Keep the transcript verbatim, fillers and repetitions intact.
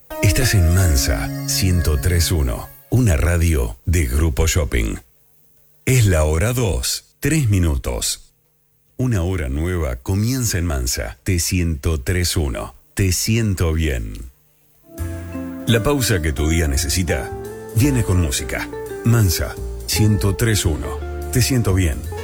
Estás en Mansa ciento tres punto uno, una radio de Grupo Shopping. Es la hora dos, tres minutos. Una hora nueva comienza en Mansa, T ciento tres punto uno. Te siento bien. La pausa que tu día necesita viene con música. Mansa ciento tres punto uno. Te siento bien.